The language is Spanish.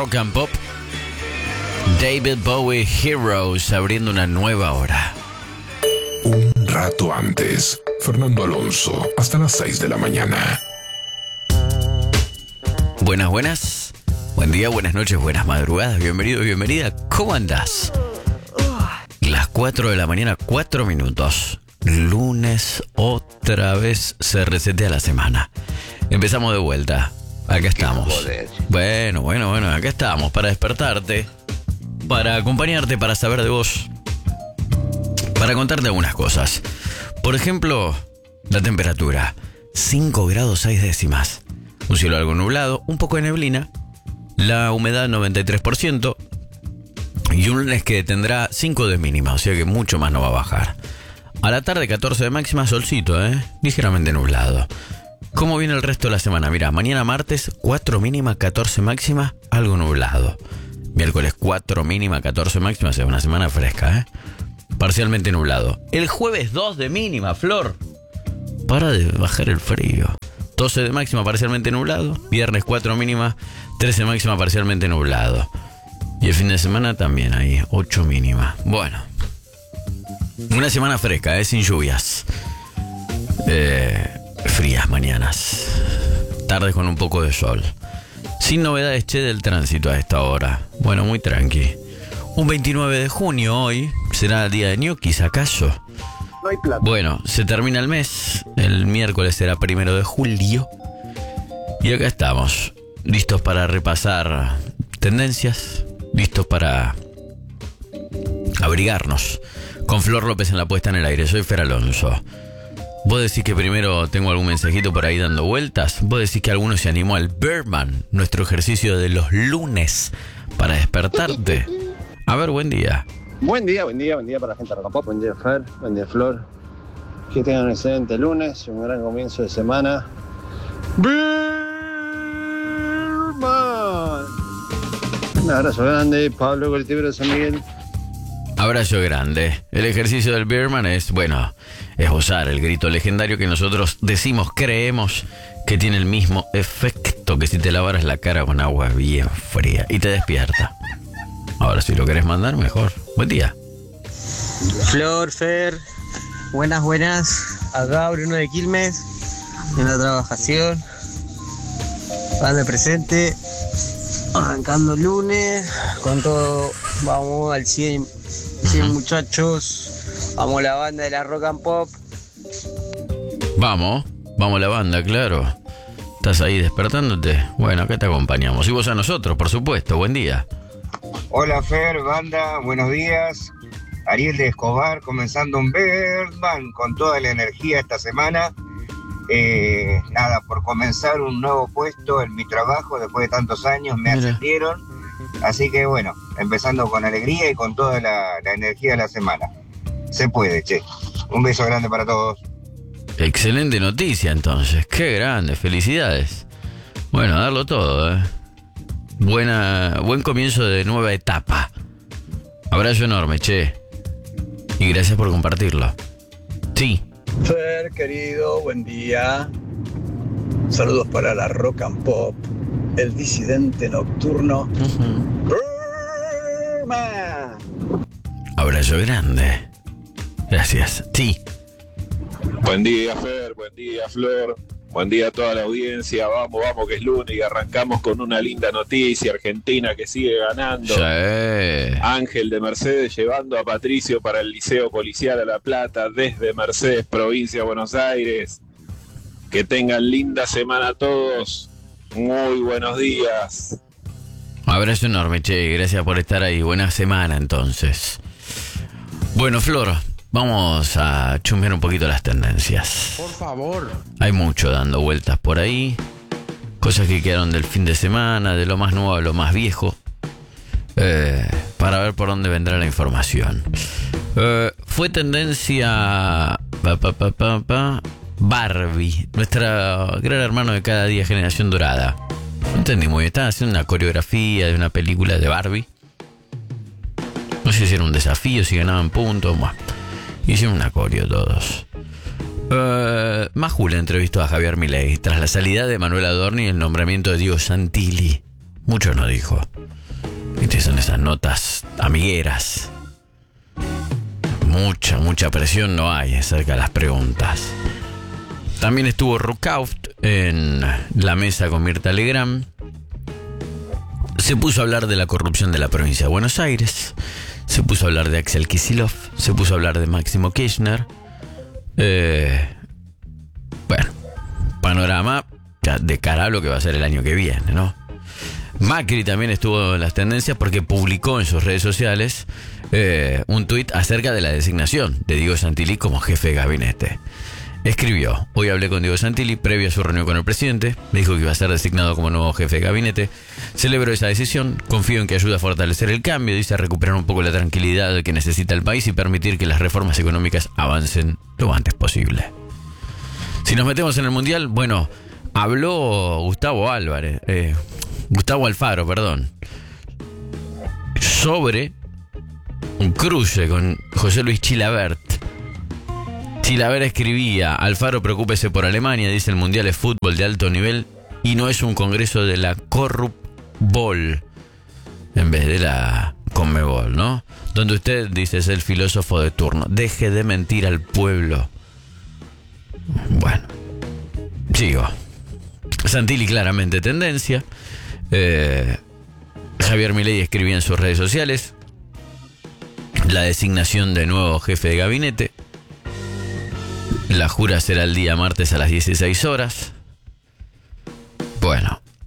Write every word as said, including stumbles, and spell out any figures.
Rock and Pop. David Bowie Heroes, abriendo una nueva hora. Un rato antes, Fernando Alonso, hasta las seis de la mañana. Buenas, buenas. Buen día, buenas noches, buenas madrugadas. Bienvenido, bienvenida. ¿Cómo andás? Las cuatro de la mañana, cuatro minutos. Lunes, otra vez se resetea la semana. Empezamos de vuelta. Acá estamos. Bueno, bueno, bueno, acá estamos para despertarte, para acompañarte, para saber de vos, para contarte algunas cosas. Por ejemplo, la temperatura, cinco grados seis décimas. Un cielo algo nublado, un poco de neblina, la humedad noventa y tres por ciento y un lunes que tendrá cinco de mínima, o sea que mucho más no va a bajar. A la tarde catorce de máxima, solcito, ¿eh? Ligeramente nublado. ¿Cómo viene el resto de la semana? Mira, mañana martes cuatro mínima, catorce máxima, algo nublado. Miércoles cuatro mínima, catorce máxima, o sea, una semana fresca, ¿eh? Parcialmente nublado. El jueves dos de mínima, Flor. Para de bajar el frío. doce de máxima, parcialmente nublado. Viernes cuatro mínima, trece máxima, parcialmente nublado. Y el fin de semana también ahí, ocho mínima. Bueno, una semana fresca, ¿eh? Sin lluvias. Eh, frías mañanas. Tardes con un poco de sol. Sin novedades, che, del tránsito a esta hora. Bueno, muy tranqui. Un veintinueve de junio hoy. ¿Será el día de ñoquis, acaso? No hay plata. Bueno, se termina el mes. El miércoles será primero de julio. Y acá estamos. Listos para repasar tendencias. Listos para abrigarnos. Con Flor López en la puesta en el aire. Soy Fer Alonso. ¿Vos decís que primero tengo algún mensajito por ahí dando vueltas? ¿Vos decís que alguno se animó al Birdman, nuestro ejercicio de los lunes para despertarte? A ver, buen día. Buen día, buen día, buen día para la gente de Rock and Pop. Buen día, Fer, buen día, Flor. Que tengan un excelente lunes, un gran comienzo de semana. Birdman. Un abrazo grande, Pablo Colectivo de San Miguel. Abrazo grande. El ejercicio del Birdman es, bueno, es usar el grito legendario que nosotros decimos, creemos que tiene el mismo efecto que si te lavaras la cara con agua bien fría y te despierta. Ahora, si lo querés mandar, mejor. Buen día. Flor, Fer, buenas, buenas. Acá Bruno de Quilmes, en la trabajación. Van de presente, arrancando el lunes, con todo, vamos al cien, cien muchachos, vamos la banda de la Rock and Pop. Vamos, vamos la banda, claro. ¿Estás ahí despertándote? Bueno, acá te acompañamos. Y vos a nosotros, por supuesto. Buen día. Hola Fer, banda, buenos días. Ariel de Escobar, comenzando un Birdman con toda la energía esta semana. Eh, nada, por comenzar un nuevo puesto en mi trabajo, después de tantos años me Mira. ascendieron. Así que bueno, empezando con alegría y con toda la, la energía de la semana. Se puede, che. Un beso grande para todos. Excelente noticia, entonces. Qué grande, felicidades. Bueno, a darlo todo, ¿eh? Buena, buen comienzo de nueva etapa. Abrazo enorme, che. Y gracias por compartirlo. Sí. Fer, querido, buen día. Saludos para la Rock and Pop, el disidente nocturno. Uh-huh. Birdman. Abrazo grande. Gracias. Sí. Buen día, Fer, buen día, Flor. Buen día a toda la audiencia. Vamos, vamos, que es lunes y arrancamos con una linda noticia. Argentina que sigue ganando. Sí. Ángel de Mercedes llevando a Patricio para el Liceo Policial a La Plata desde Mercedes, provincia de Buenos Aires. Que tengan linda semana todos. Muy buenos días. Abrazo enorme, che. Gracias por estar ahí. Buena semana, entonces. Bueno, Flor, vamos a chumbear un poquito las tendencias. Por favor. Hay mucho dando vueltas por ahí. Cosas que quedaron del fin de semana, de lo más nuevo a lo más viejo. Eh, para ver por dónde vendrá la información. Eh, fue tendencia... Pa, pa, pa, pa, pa, Barbie, nuestra gran hermano de cada día, Generación Dorada. No entendí muy bien. Estaban haciendo una coreografía de una película de Barbie. No sé si era un desafío, si ganaban puntos. Bueno, hicieron una coreo todos. Uh, Majul entrevistó a Javier Milei tras la salida de Manuel Adorni y el nombramiento de Diego Santilli Mucho no dijo. ¿Viste? Son esas notas amigueras. Mucha, mucha presión no hay acerca de las preguntas. También estuvo Rucaut en la mesa con Mirta Legrand. Se puso a hablar de la corrupción de la provincia de Buenos Aires. Se puso a hablar de Axel Kicillof. Se puso a hablar de Máximo Kirchner. Eh, bueno, panorama ya de cara a lo que va a ser el año que viene, ¿no? Macri también estuvo en las tendencias porque publicó en sus redes sociales eh, un tuit acerca de la designación de Diego Santilli como jefe de gabinete. Escribió: hoy hablé con Diego Santilli previo a su reunión con el presidente. Me dijo que iba a ser designado como nuevo jefe de gabinete. Celebro esa decisión. Confío en que ayude a fortalecer el cambio. Dice: a recuperar un poco la tranquilidad que necesita el país y permitir que las reformas económicas avancen lo antes posible. Si nos metemos en el mundial, bueno, habló Gustavo Álvarez, eh, Gustavo Alfaro, perdón, sobre un cruce con José Luis Chilavert. Chilavert escribía: Alfaro, preocúpese por Alemania, dice el mundial es fútbol de alto nivel y no es un congreso de la Corrupbol en vez de la Conmebol, ¿no? Donde usted, dice, es el filósofo de turno. Deje de mentir al pueblo. Bueno, sigo. Santilli claramente tendencia. Eh, Javier Milei escribía en sus redes sociales la designación de nuevo jefe de gabinete. La jura será el día martes a las dieciséis horas. Bueno,